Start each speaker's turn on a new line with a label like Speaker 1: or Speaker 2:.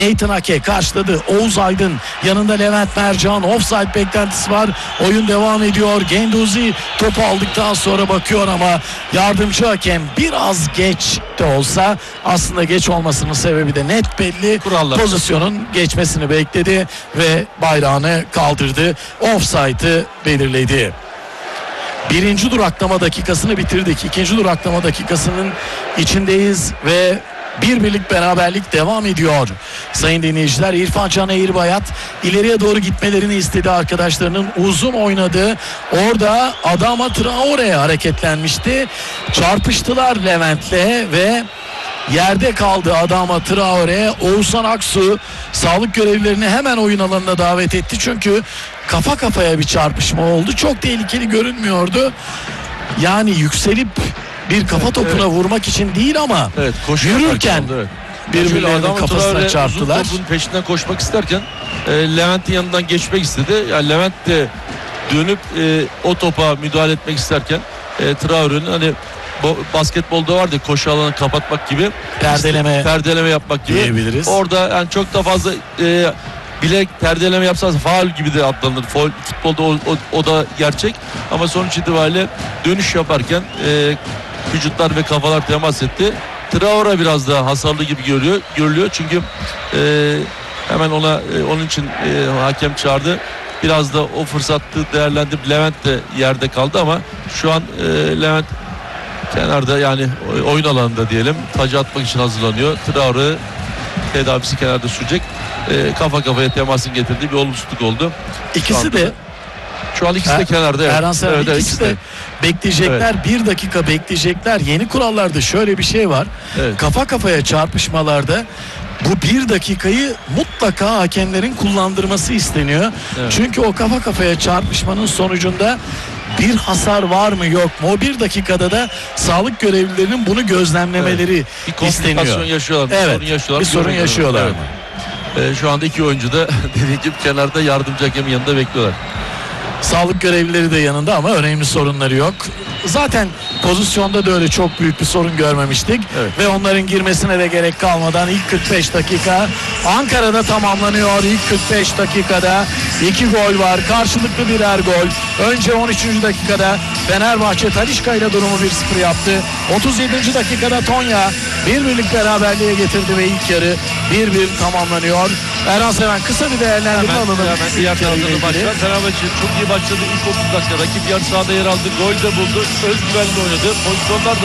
Speaker 1: Nathan Ake karşıladı. Oğuz Aydın yanında Levent Mercan. Offside beklentisi var. Oyun devam ediyor. Genduzi topu aldıktan sonra bakıyor ama yardımcı hakem biraz geç de olsa, aslında geç olmasının sebebi de net belli.
Speaker 2: Kurallar.
Speaker 1: Pozisyonun geçmesini bekledi ve bayrağını kaldırdı. Offside'ı belirledi. Birinci duraklama dakikasını bitirdik. İkinci duraklama dakikasının içindeyiz ve bir birlik beraberlik devam ediyor. Sayın dinleyiciler, İrfan Can Eğirbayat ileriye doğru gitmelerini istedi arkadaşlarının. Uzun oynadı. Orada Adama Traore hareketlenmişti. Çarpıştılar Levent'le ve yerde kaldı Adama Traore. Oğuzhan Aksu sağlık görevlilerini hemen oyun alanına davet etti. Çünkü kafa kafaya bir çarpışma oldu. Çok tehlikeli görünmüyordu. Yani yükselip bir kafa topuna vurmak için değil ama yürürken birbirlerinin kafasına çarptılar.
Speaker 2: Uzun topun peşinden koşmak isterken Levent'in yanından geçmek istedi. Yani Levent de dönüp o topa müdahale etmek isterken Traore'nin hani basketbolda vardı koşu alanı kapatmak gibi, perdeleme yapmak gibi
Speaker 1: diyebiliriz.
Speaker 2: Orada yani çok da fazla bilek perdeleme yapsanız faul gibi de adlanır. Futbolda o da gerçek ama sonuç itibariyle dönüş yaparken vücutlar ve kafalar temas etti. Traore biraz daha hasarlı gibi görülüyor. Çünkü hemen onun için hakem çağırdı. Biraz da o fırsatı değerlendirip Levent de yerde kaldı ama şu an Levent kenarda, yani oyun alanında diyelim, tacı atmak için hazırlanıyor. Traore tedavisi kenarda sürecek. Kafa kafaya temasın getirdiği bir olumsuzluk oldu.
Speaker 1: İkisi de
Speaker 2: şu an ikisi de kenarda.
Speaker 1: Erhan Sever, ikisi de bekleyecekler. Evet. Bir dakika bekleyecekler. Yeni kurallarda şöyle bir şey var. Evet. Kafa kafaya çarpışmalarda bu bir dakikayı mutlaka hakemlerin kullandırması isteniyor. Evet. Çünkü o kafa kafaya çarpışmanın sonucunda bir hasar var mı yok mu? O bir dakikada da sağlık görevlilerinin bunu gözlemlemeleri isteniyor.
Speaker 2: Bir yaşıyorlar.
Speaker 1: Evet. Bir sorun yaşıyorlar.
Speaker 2: Evet. Şu anda iki oyuncu da dediğim gibi kenarda yardımcı hakemin yanında bekliyorlar.
Speaker 1: Sağlık görevlileri de yanında ama önemli sorunları yok. Zaten pozisyonda da öyle çok büyük bir sorun görmemiştik. Evet. Ve onların girmesine de gerek kalmadan ilk 45 dakika Ankara'da tamamlanıyor. İlk 45 dakikada 2 gol var. Karşılıklı birer gol. Önce 13. dakikada Fenerbahçe Talisca ile durumu 1-0 yaptı. 37. dakikada Tonya bir birlik beraberliğe getirdi ve ilk yarı 1-1 tamamlanıyor. Erhan Seven, kısa bir değerlendirme alalım.
Speaker 2: Fenerbahçe çok iyi başladı. İlk 30 dakika rakip yarı sahada yer aldı. Gol de buldu. Özgüvenle oynadı. Pozisyonlar da